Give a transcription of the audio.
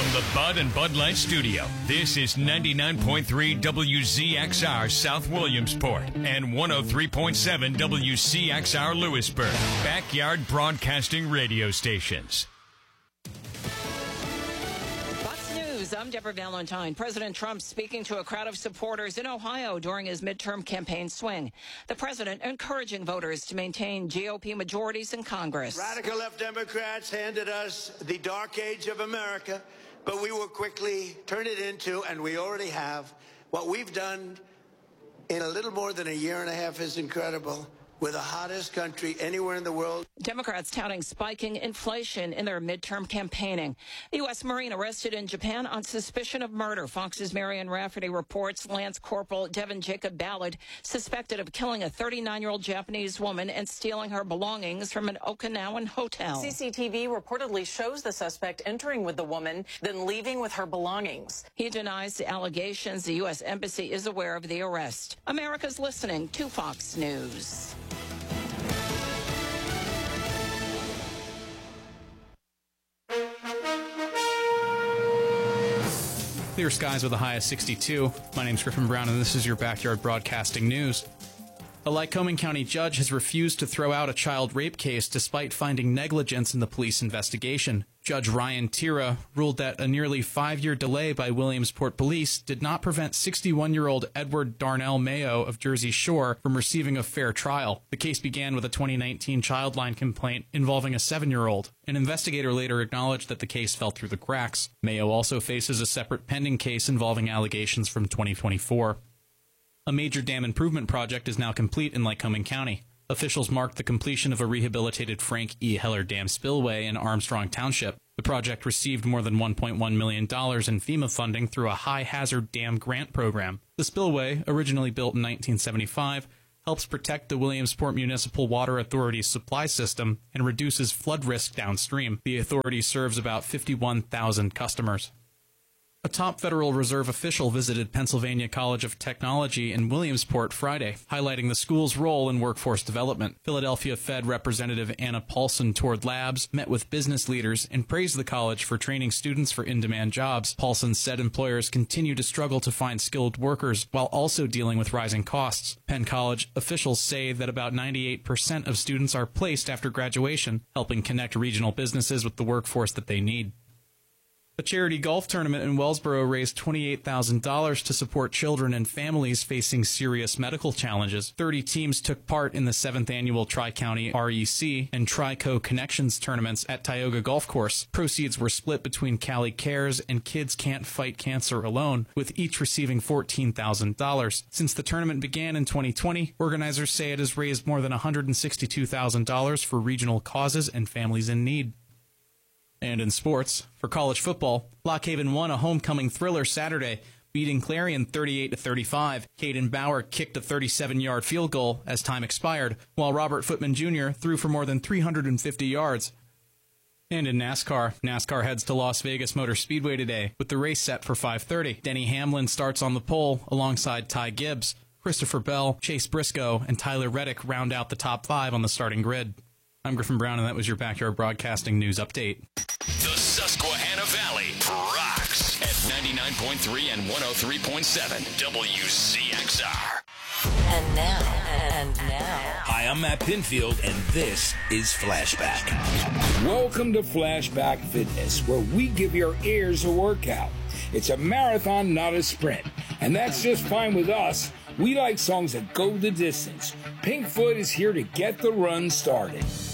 From the Bud and Bud Light Studio, this is 99.3 WZXR South Williamsport and 103.7 WCXR Lewisburg. Backyard Broadcasting Radio Stations. Fox News, I'm Deborah Valentine. President Trump speaking to a crowd of supporters in Ohio during his midterm campaign swing. The president encouraging voters to maintain GOP majorities in Congress. Radical left Democrats handed us the dark age of America, but we will quickly turn it into, and we already have, what we've done in a little more than a year and a half is incredible. We're the hottest country anywhere in the world. Democrats touting spiking inflation in their midterm campaigning. A U.S. Marine arrested in Japan on suspicion of murder. Fox's Marion Rafferty reports Lance Corporal Devin Jacob Ballard suspected of killing a 39-year-old Japanese woman and stealing her belongings from an Okinawan hotel. CCTV reportedly shows the suspect entering with the woman, then leaving with her belongings. He denies the allegations. The U.S. Embassy is aware of the arrest. America's listening to Fox News. Clear skies with a high of 62. My name's Griffin Brown, and this is your Backyard Broadcasting News. A Lycoming County judge has refused to throw out a child rape case despite finding negligence in the police investigation. Judge Ryan Tira ruled that a nearly 5-year delay by Williamsport Police did not prevent 61-year-old Edward Darnell Mayo of Jersey Shore from receiving a fair trial. The case began with a 2019 Childline complaint involving a 7-year-old. An investigator later acknowledged that the case fell through the cracks. Mayo also faces a separate pending case involving allegations from 2024. A major dam improvement project is now complete in Lycoming County. Officials marked the completion of a rehabilitated Frank E. Heller Dam spillway in Armstrong Township. The project received more than $1.1 million in FEMA funding through a high-hazard dam grant program. The spillway, originally built in 1975, helps protect the Williamsport Municipal Water Authority's supply system and reduces flood risk downstream. The authority serves about 51,000 customers. A top Federal Reserve official visited Pennsylvania College of Technology in Williamsport Friday, highlighting the school's role in workforce development. Philadelphia Fed Representative Anna Paulson toured labs, met with business leaders, and praised the college for training students for in-demand jobs. Paulson said employers continue to struggle to find skilled workers while also dealing with rising costs. Penn College officials say that about 98% of students are placed after graduation, helping connect regional businesses with the workforce that they need. A charity golf tournament in Wellsboro raised $28,000 to support children and families facing serious medical challenges. 30 teams took part in the 7th annual Tri-County REC and Tri-Co Connections tournaments at Tioga Golf Course. Proceeds were split between Cali Cares and Kids Can't Fight Cancer Alone, with each receiving $14,000. Since the tournament began in 2020, organizers say it has raised more than $162,000 for regional causes and families in need. And in sports, for college football, Lock Haven won a homecoming thriller Saturday, beating Clarion 38-35. Caden Bauer kicked a 37-yard field goal as time expired, while Robert Footman Jr. threw for more than 350 yards. And in NASCAR heads to Las Vegas Motor Speedway today, with the race set for 5:30. Denny Hamlin starts on the pole alongside Ty Gibbs. Christopher Bell, Chase Briscoe, and Tyler Reddick round out the top 5 on the starting grid. I'm Griffin Brown, and that was your Backyard Broadcasting News Update. The Susquehanna Valley rocks at 99.3 and 103.7 WCXR. And now. Hi, I'm Matt Pinfield, and this is Flashback. Welcome to Flashback Fitness, where we give your ears a workout. It's a marathon, not a sprint. And that's just fine with us. We like songs that go the distance. Pinkfoot is here to get the run started.